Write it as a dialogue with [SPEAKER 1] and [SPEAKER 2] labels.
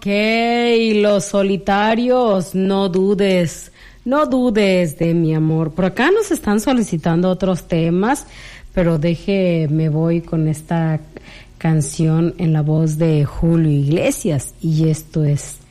[SPEAKER 1] Ok, los solitarios, no dudes de mi amor. Por acá nos están solicitando otros temas, pero me voy con esta canción en la voz de Julio Iglesias, y esto es